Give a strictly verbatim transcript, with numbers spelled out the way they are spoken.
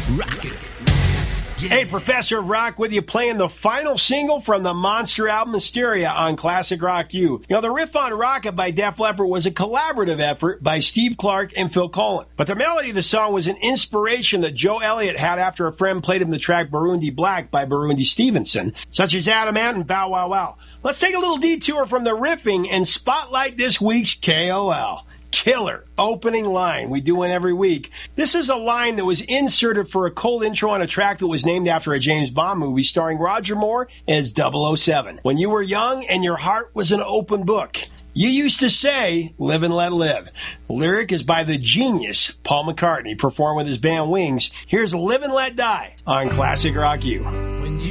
Rock it. Yeah. Hey, Professor of Rock with you, playing the final single from the Monster album Hysteria on Classic Rock U. You know, the riff on Rocket by Def Leppard was a collaborative effort by Steve Clark and Phil Collen. But the melody of the song was an inspiration that Joe Elliott had after a friend played him the track Burundi Black by Burundi Stevenson, such as Adam Ant and Bow Wow Wow. Let's take a little detour from the riffing and spotlight this week's K O L. Killer opening line. We do one every week. This is a line that was inserted for a cold intro on a track that was named after a James Bond movie starring Roger Moore as double oh seven. When you were young and your heart was an open book, you used to say, live and let live. The lyric is by the genius Paul McCartney, performed with his band Wings. Here's Live and Let Die on Classic Rock U.